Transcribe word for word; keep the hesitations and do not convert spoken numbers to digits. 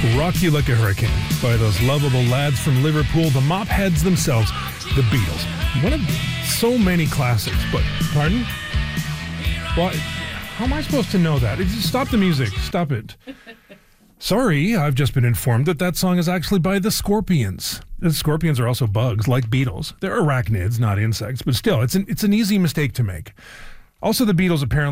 Rock You Like a Hurricane by those lovable lads from Liverpool, the mop heads themselves, the Beatles. One of so many classics, but, pardon? What? How am I supposed to know that? Stop the music. Stop it. Sorry, I've just been informed that that song is actually by the Scorpions. The Scorpions are also bugs, like Beatles. They're arachnids, not insects, but still, it's an, it's an easy mistake to make. Also, the Beatles apparently